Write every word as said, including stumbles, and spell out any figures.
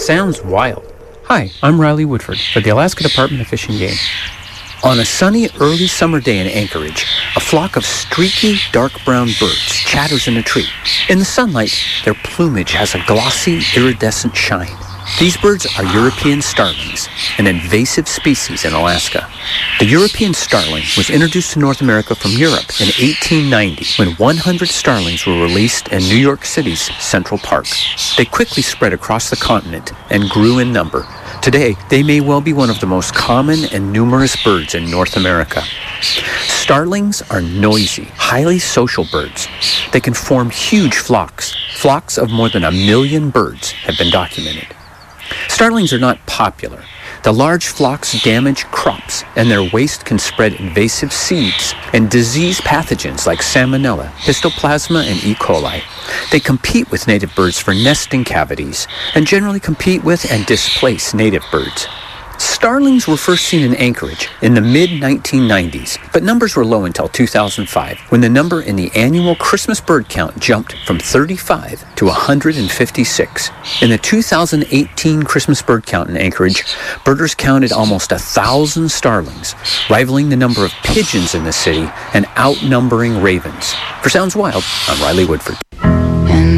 Sounds wild. Hi, I'm Riley Woodford for the Alaska Department of Fish and Game. On a sunny early summer day in Anchorage, a flock of streaky, dark brown birds chatters in a tree. In the sunlight, their plumage has a glossy, iridescent shine. These birds are European starlings, an invasive species in Alaska. The European starling was introduced to North America from Europe in eighteen ninety when one hundred starlings were released in New York City's Central Park. They quickly spread across the continent and grew in number. Today, they may well be one of the most common and numerous birds in North America. Starlings are noisy, highly social birds. They can form huge flocks. Flocks of more than a million birds have been documented. Starlings are not popular. The large flocks damage crops, and their waste can spread invasive seeds and disease pathogens like Salmonella, Histoplasma, and E. coli. They compete with native birds for nesting cavities and generally compete with and displace native birds. Starlings were first seen in Anchorage in the mid nineteen nineties, but numbers were low until two thousand five, when the number in the annual Christmas bird count jumped from thirty-five to one hundred fifty-six. In the two thousand eighteen Christmas bird count in Anchorage, birders counted almost a thousand starlings, rivaling the number of pigeons in the city and outnumbering ravens. For Sounds Wild, I'm Riley Woodford.